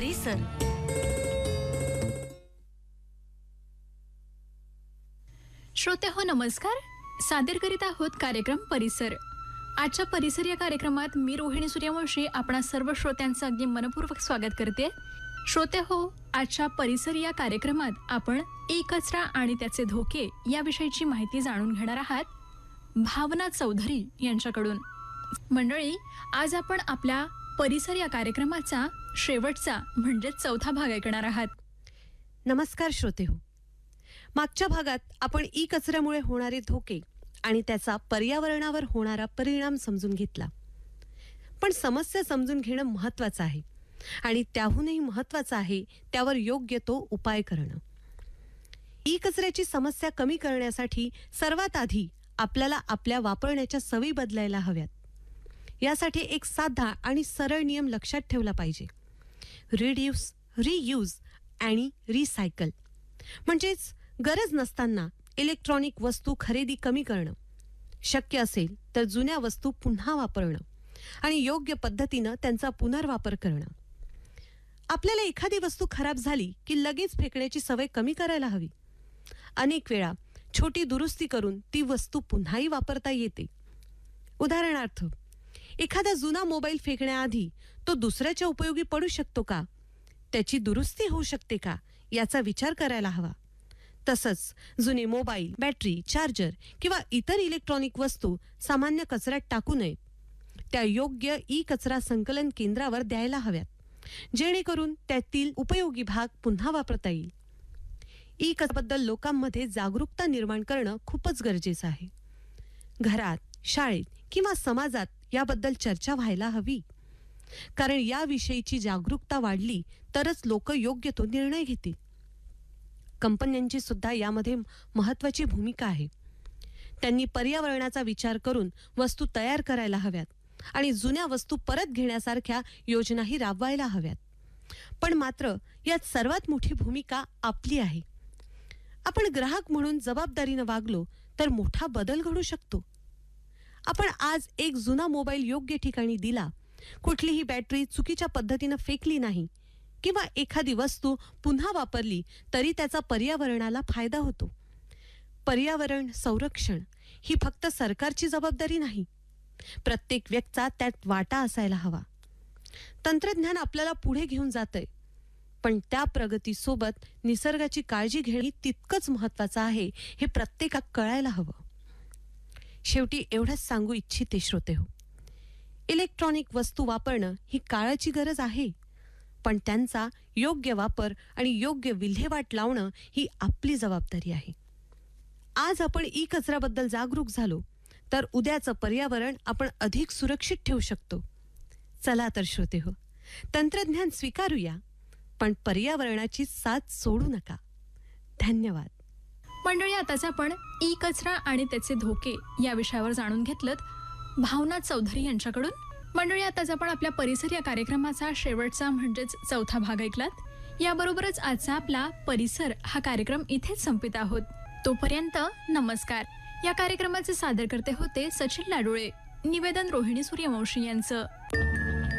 परिसर. श्रोते हो नमस्कार. सादर करीत आहोत कार्यक्रम परिसर. आजच्या परिसर या कार्यक्रमात मी रोहिणी सूर्यवंशी आपणा सर्व श्रोत्यांचं अगदी मनपूर्वक स्वागत करते. श्रोते हो, आजच्या परिसर या कार्यक्रमात आपण ई कचरा आणि त्याचे धोके याविषयीची माहिती जाणून घेणार आहात भावना चौधरी यांच्याकडून. मंडळी, आज आपण आपल्या परिसर या कार्यक्रमाचा शेवटचा म्हणजे चौथा भाग ऐकणार आहात. नमस्कार श्रोते हो. मागच्या भागात आपण ई कचऱ्यामुळे होणारे धोके आणि त्याचा पर्यावरणावर होणारा परिणाम समजून घेतला. पण समस्या समजून घेणं महत्त्वाचं आहे आणि त्याहूनही महत्त्वाचं आहे त्यावर योग्य तो उपाय करणं. ई कचऱ्याची समस्या कमी करण्यासाठी सर्वात आधी आपल्याला आपल्या वापरण्याच्या सवयी बदलायला हव्यात. यासाठी एक साधा आणि सरळ नियम लक्षात ठेवला पाहिजे. रिड्यूस, रियूज आणि रिसायकल. म्हणजेच गरज नसताना इलेक्ट्रॉनिक वस्तू खरेदी कमी करणं, शक्य असेल तर जुन्या वस्तू पुन्हा वापरणं आणि योग्य पद्धतीनं त्यांचा पुनर्वापर करणं. आपल्याला एखादी वस्तू खराब झाली की लगेच फेकण्याची सवय कमी करायला हवी. अनेक वेळा छोटी दुरुस्ती करून ती वस्तू पुन्हाही वापरता येते. उदाहरणार्थ, एखादा जुना मोबाईल फेकण्याआधी तो दुसऱ्याच्या उपयोगी पडू शकतो का, त्याची दुरुस्ती होऊ शकते का याचा विचार करायला हवा. तसंच जुने मोबाईल, बॅटरी, चार्जर किंवा इतर इलेक्ट्रॉनिक वस्तू सामान्य कचऱ्यात टाकू नयेत. त्या योग्य ई कचरा संकलन केंद्रावर द्यायला हव्यात, जेणेकरून त्यातील उपयोगी भाग पुन्हा वापरता येईल. ई कचऱ्याबद्दल लोकांमध्ये जागरूकता निर्माण करणं खूपच गरजेचं आहे. घरात, शाळेत किंवा समाजात याबद्दल चर्चा व्हायला हवी. कारण याविषयीची जागरूकता वाढली तरच लोक योग्य तो निर्णय घेतील. कंपन्यांची सुद्धा यामध्ये महत्त्वाची भूमिका आहे. त्यांनी पर्यावरणाचा विचार करून वस्तू तयार करायला हव्यात आणि जुन्या वस्तू परत घेण्यासारख्या योजनाही राबवायला हव्यात. पण मात्र यात सर्वात मोठी भूमिका आपली आहे. आपण ग्राहक म्हणून जबाबदारीनं वागलो तर मोठा बदल घडू शकतो. आपण आज एक जुना मोबाईल योग्य ठिकाणी दिला, कुठलीही बॅटरी चुकीच्या पद्धतीनं फेकली नाही किंवा एखादी वस्तू पुन्हा वापरली तरी त्याचा पर्यावरणाला फायदा होतो. पर्यावरण संरक्षण ही फक्त सरकारची जबाबदारी नाही, प्रत्येक व्यक्तीचा त्यात वाटा असायला हवा. तंत्रज्ञान आपल्याला पुढे घेऊन जातंय, पण त्या प्रगतीसोबत निसर्गाची काळजी घेणे तितकंच महत्त्वाचं आहे हे प्रत्येकाला कळायला हवं. शेवटी एवढंच सांगू इच्छिते श्रोते हो, इलेक्ट्रॉनिक वस्तू वापरणं ही काळाची गरज आहे, पण त्यांचा योग्य वापर आणि योग्य विल्हेवाट लावणं ही आपली जबाबदारी आहे. आज आपण ई कचऱ्याबद्दल जागरूक झालो तर उद्याचं पर्यावरण आपण अधिक सुरक्षित ठेवू शकतो. चला तर श्रोते हो, तंत्रज्ञान स्वीकारूया, पण पर्यावरणाची साथ सोडू नका. धन्यवाद. मंडळी, आताच आपण ई कचरा आणि त्याचे धोके या विषयावर जाणून घेतलं भावना चौधरी यांच्याकडून. मंडळी, आताच आपण आपल्या परिसर या कार्यक्रमाचा शेवटचा म्हणजेच चौथा भाग ऐकलात. याबरोबरच आजचा आपला परिसर हा कार्यक्रम इथेच संपित आहोत. तोपर्यंत नमस्कार. या कार्यक्रमाचे सादरकर्ते होते सचिन लाडोळे. निवेदन रोहिणी सूर्यवंशी यांचं.